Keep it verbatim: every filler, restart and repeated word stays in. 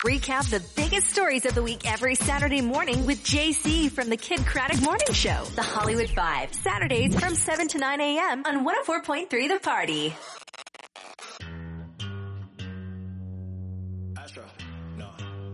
Recap the biggest stories of the week every Saturday morning with J C from the Kid Craddock Morning Show. The Hollywood Five. Saturdays from seven to nine a.m. on one oh four point three The Party. Astra, no.